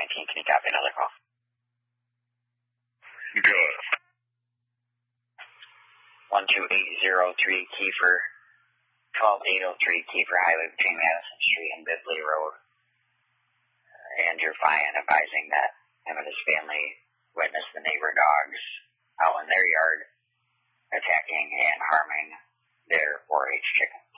can you copy another call? Good. 12803 Kiefer, 12803 Kiefer Highway between Madison Street and Bibley Road. Andrew Fine advising that him and his family